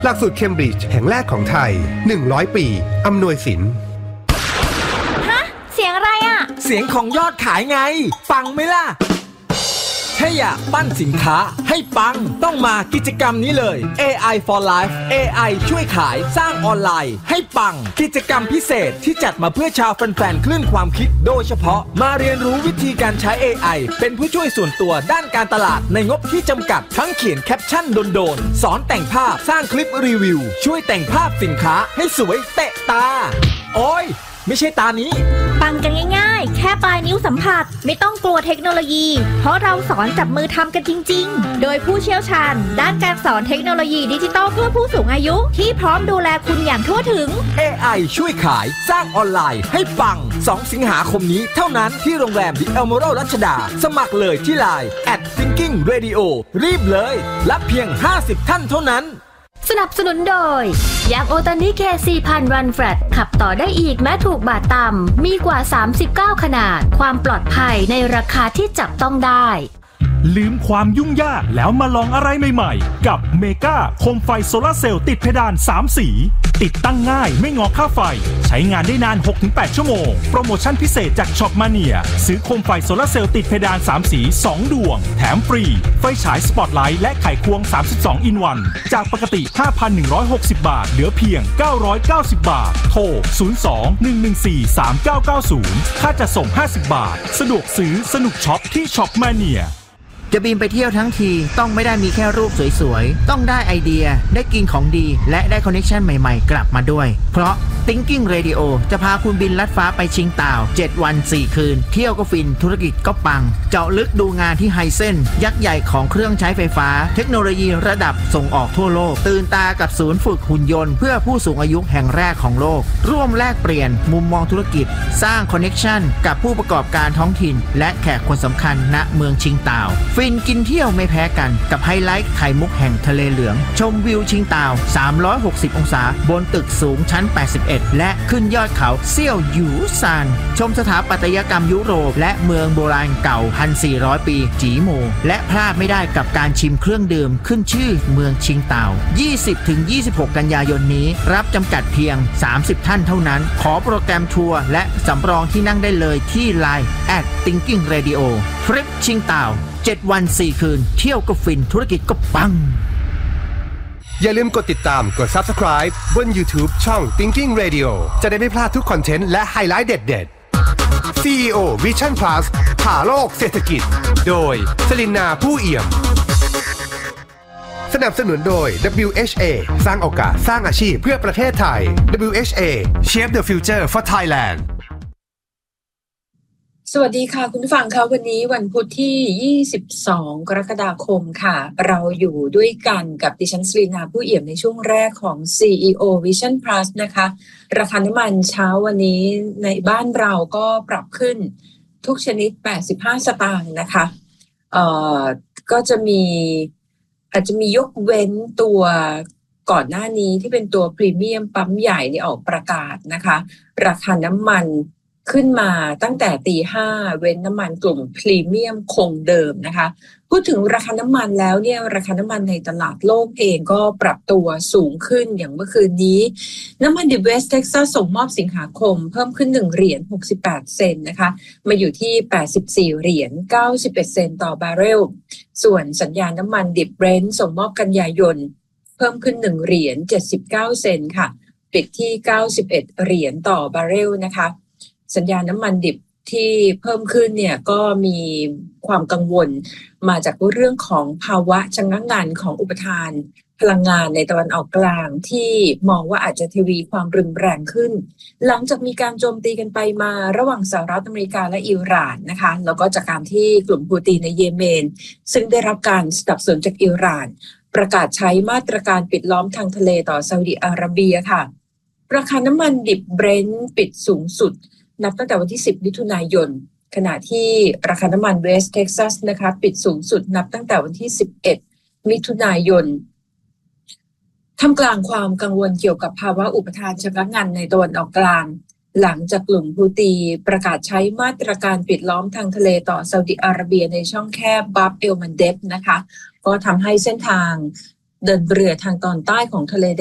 หลักสูตรเคมบริดจ์แห่งแรกของไทย100 ปีอำนวยสินฮะเสียงอะไรอ่ะเสียงของยอดขายไงฟังไหมล่ะถ้าอยากปั้นสินค้าให้ปังต้องมากิจกรรมนี้เลย AI for Life AI ช่วยขายสร้างออนไลน์ให้ปังกิจกรรมพิเศษที่จัดมาเพื่อชาวแฟนๆคลื่นความคิดโดยเฉพาะมาเรียนรู้วิธีการใช้ AI เป็นผู้ช่วยส่วนตัวด้านการตลาดในงบที่จำกัดทั้งเขียนแคปชั่นโดนๆสอนแต่งภาพสร้างคลิปรีวิวช่วยแต่งภาพสินค้าให้สวยเตะตาโอ้ยไม่ใช่ตานี้ปังกันง่ายๆแค่ปลายนิ้วสัมผัสไม่ต้องกลัวเทคโนโลยีเพราะเราสอนจับมือทำกันจริงๆโดยผู้เชี่ยวชาญด้านการสอนเทคโนโลยีดิจิทัลเพื่อผู้สูงอายุที่พร้อมดูแลคุณอย่างทั่วถึง AI ช่วยขายสร้างออนไลน์ให้ปัง2 สิงหาคมนี้เท่านั้นที่โรงแรม The Emerald รัชดาสมัครเลยที่ LINE @thinkingradio รีบเลยรับเพียง50ท่านเท่านั้นสนับสนุนโดยยางโอตานิเค4,000วันแฟลตขับต่อได้อีกแม้ถูกบาทต่ำมีกว่า39ขนาดความปลอดภัยในราคาที่จับต้องได้ลืมความยุ่งยากแล้วมาลองอะไรใหม่ๆกับเมกาโคมไฟโซลาร์เซลล์ติดเพดาน3สีติดตั้งง่ายไม่งอค่าไฟใช้งานได้นาน 6-8 ชั่วโมงโปรโมชั่นพิเศษจากช็อปมาเนียซื้อโคมไฟโซลาร์เซลล์ติดเพดาน3สี2ดวงแถมฟรีไฟฉายสปอตไลท์และไขควง32อินวันจากปกติ 5,160 บาทเหลือเพียง990บาทโทร02-114-3990ค่าจัดส่ง50บาทสะดวกซื้อสนุกช็อปที่ช็อปมาเนียจะบินไปเที่ยวทั้งทีต้องไม่ได้มีแค่รูปสวยๆต้องได้ไอเดียได้กินของดีและได้คอนเนคชั่นใหม่ๆกลับมาด้วยเพราะ Thinking Radio จะพาคุณบินลัดฟ้าไปชิงต่าว7วัน4คืนเที่ยวก็ฟินธุรกิจก็ปังเจาะลึกดูงานที่ไฮเซนยักษ์ใหญ่ของเครื่องใช้ไฟฟ้าเทคโนโลยีระดับส่งออกทั่วโลกตื่นตากับศูนย์ฝึกหุ่นยนต์เพื่อผู้สูงอายุแห่งแรกของโลกร่วมแลกเปลี่ยนมุมมองธุรกิจสร้างคอนเนคชั่นกับผู้ประกอบการท้องถิ่นและแขกคนสำคัญณเมืองชิงต่าวฟินกินเที่ยวไม่แพ้กันกับไฮไลท์ไข่มุกแห่งทะเลเหลืองชมวิวชิงต่าว360องศาบนตึกสูงชั้น81และขึ้นยอดเขาเซี่ยวหยูซานชมสถาปัตยกรรมยุโรปและเมืองโบราณเก่า 1,400 ปีจีโมและพลาดไม่ได้กับการชิมเครื่องดื่มขึ้นชื่อเมืองชิงต่าว 20-26 กันยายนนี้รับจำกัดเพียง30ท่านเท่านั้นขอโปรแกรมทัวร์และสำรองที่นั่งได้เลยที่ LINE @thinkingradio ทริปชิงต่าว7วัน4คืนเที่ยวก็ฟินธุรกิจก็ปังอย่าลืมกดติดตามกด Subscribe บน YouTube ช่อง Thinking Radio จะได้ไม่พลาดทุกคอนเทนต์และไฮไลท์เด็ดๆ CEO Vision Plus ผ่าโลกเศรษฐกิจโดยสลินนาผู้เอี่ยมสนับสนุนโดย WHA สร้างโอกาสสร้างอาชีพเพื่อประเทศไทย WHA Shape the Future for Thailand สวัสดีค่ะคุณผู้ฟังคะวันนี้วันพุธที่22กรกฎาคมค่ะเราอยู่ด้วยกันกับดิฉันสลินาผู้เอี่ยมในช่วงแรกของ CEO Vision Plus นะคะราคาน้ำมันเช้าวันนี้ในบ้านเราก็ปรับขึ้นทุกชนิด85สตางค์นะคะก็จะมีอาจจะมียกเว้นตัวก่อนหน้านี้ที่เป็นตัวพรีเมียมปั๊มใหญ่นี่ออกประกาศนะคะราคาน้ำมันขึ้นมาตั้งแต่ตี 5เว้นน้ำมันกลุ่มพรีเมียมคงเดิมนะคะพูดถึงราคาน้ำมันแล้วเนี่ยราคาน้ำมันในตลาดโลกเองก็ปรับตัวสูงขึ้นอย่างเมื่อคืนนี้น้ำมันดิบเวสเท็กซัสส่งมอบสิงหาคมเพิ่มขึ้น1เหรียญ68เซนต์นะคะมาอยู่ที่84เหรียญ91เซนต์ต่อบาร์เรลส่วนสัญญาณน้ำมันดิบเบรนท์ส่งมอบกันยายนเพิ่มขึ้น1เหรียญ79เซนต์ค่ะปิดที่91เหรียญต่อบาร์เรลนะคะสัญญาณน้ำมันดิบที่เพิ่มขึ้นเนี่ยก็มีความกังวลมาจากเรื่องของภาวะชะงักงันของอุปทานพลังงานในตะวันออกกลางที่มองว่าอาจจะทวีความรุนแรงขึ้นหลังจากมีการโจมตีกันไปมาระหว่างสหรัฐอเมริกาและอิหร่านนะคะแล้วก็จากการที่กลุ่มฮูตีในเยเมนซึ่งได้รับการสนับสนุนจากอิหร่านประกาศใช้มาตรการปิดล้อมทางทะเลต่อซาอุดิอาระเบียค่ะราคาน้ำมันดิบเบรนท์ปิดสูงสุดนับตั้งแต่วันที่10มิถุนายนขณะที่ราคาน้ำมันเวสต์เท็กซัสนะคะปิดสูงสุดนับตั้งแต่วันที่11มิถุนายนท่ามกลางความกังวลเกี่ยวกับภาวะอุปทานชะงักงันในตะวันออกกลางหลังจากกลุ่มฮูตีประกาศใช้มาตรการปิดล้อมทางทะเลต่อซาอุดิอาระเบียในช่องแคบบับเอลมันเดบนะคะก็ทำให้เส้นทางเดินเรือทางตอนใต้ของทะเล